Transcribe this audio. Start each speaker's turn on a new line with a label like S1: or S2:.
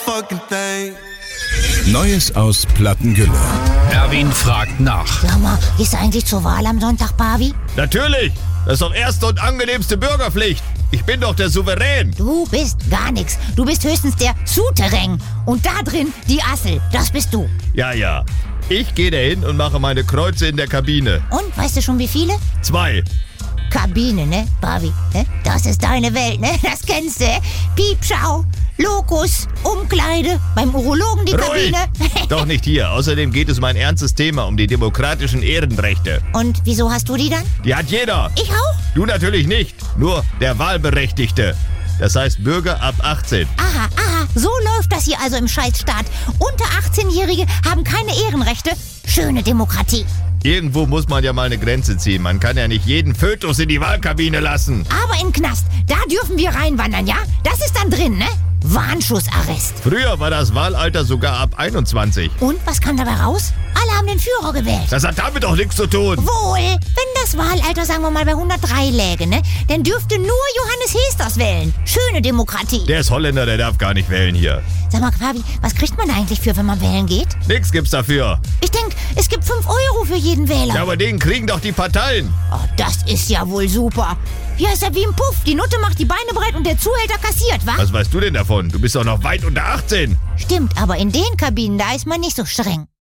S1: Neues aus Plattengülle.
S2: Erwin fragt nach.
S3: Sag mal, gehst du eigentlich zur Wahl am Sonntag, Pavi?
S4: Natürlich! Das ist doch erste und angenehmste Bürgerpflicht. Ich bin doch der Souverän.
S3: Du bist gar nix. Du bist höchstens der Souterrain. Und da drin die Assel. Das bist du.
S4: Ja. Ich gehe dahin und mache meine Kreuze in der Kabine.
S3: Und, weißt du schon wie viele?
S4: 2.
S3: Kabine, ne, Pavi? Ne? Das ist deine Welt, ne? Das kennst du. Piepschau, Lokus, Umkleide, beim Urologen die
S4: Ruhig!
S3: Kabine.
S4: Doch nicht hier. Außerdem geht es um ein ernstes Thema, um die demokratischen Ehrenrechte.
S3: Und wieso hast du die dann?
S4: Die hat jeder.
S3: Ich auch?
S4: Du natürlich nicht. Nur der Wahlberechtigte. Das heißt Bürger ab 18.
S3: Aha, so läuft das hier also im Scheißstaat. Unter 18-Jährige haben keine Ehrenrechte. Schöne Demokratie.
S4: Irgendwo muss man ja mal eine Grenze ziehen. Man kann ja nicht jeden Fötus in die Wahlkabine lassen.
S3: Aber in den Knast, da dürfen wir reinwandern, ja? Das ist dann drin, ne? Warnschussarrest.
S4: Früher war das Wahlalter sogar ab 21.
S3: Und, was kam dabei raus? Alle haben den Führer gewählt.
S4: Das hat damit doch nichts zu tun.
S3: Wohl, wenn das Wahlalter, sagen wir mal, bei 103 läge, ne? Dann dürfte nur Johannes Hesters wählen. Schöne Demokratie.
S4: Der ist Holländer, der darf gar nicht wählen hier.
S3: Sag mal, Fabi, was kriegt man eigentlich für, wenn man wählen geht?
S4: Nix gibt's dafür.
S3: Ich denk, es gibt 5 Euro für jeden Wähler.
S4: Ja, aber den kriegen doch die Parteien.
S3: Oh, das ist ja wohl super. Hier ist ja wie im Puff. Die Nutte macht die Beine breit und der Zuhälter kassiert, wa?
S4: Was weißt du denn davon? Du bist doch noch weit unter 18.
S3: Stimmt, aber in den Kabinen, da ist man nicht so streng.